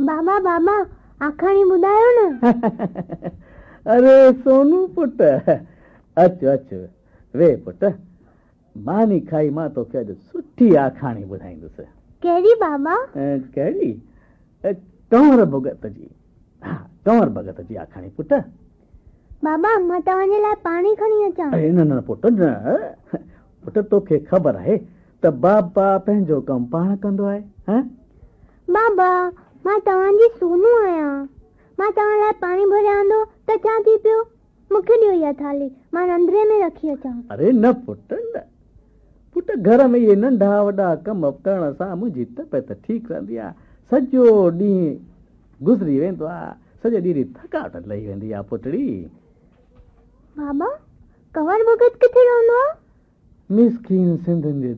बाबा बाबा आखाणी ॿुधायो न। अरे सोनू पुट अच अच वे पुट मानी खाई मां तोखे अॼु सुठी आखाणी ॿुधाईंदुसि। कहिड़ी बाबा? कहिड़ी? कंवर भगत जी। हा कंवर भगत जी आखाणी पुट। बाबा मां तव्हांजे लाइ पाणी खणी अचां? न न पुट न पुट तोखे ख़बर आहे त बाबा पंहिंजो कमु पाण कंदो आहे। बाबा मां तव्हांजी सोनू आहियां, मां तव्हां लाइ पाणी भरे आंदो त छा थी पियो? मूंखे ॾियो इहा थाली, मां रंधिणे में रखी अचां। अरे न पुट न पुट, घर में इहे नंढा वॾा कम करण सां मुंहिंजी तबियत ठीकु रहंदी आहे। सॼो ॾींहुं गुज़री वेंदो आहे, सॼे ॾींहं जी थकावट लही वेंदी आहे पुटड़ी। बाबा कंवर भगत किथे रहंदो आहे? मिसकीन सिंधियुनि जे